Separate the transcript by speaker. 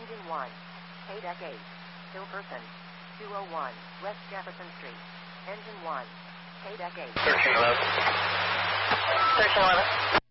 Speaker 1: Engine 1. Deck 8. Hillperson. 201 West Jefferson Street. Engine 1. Deck 8.
Speaker 2: 1311. 1311.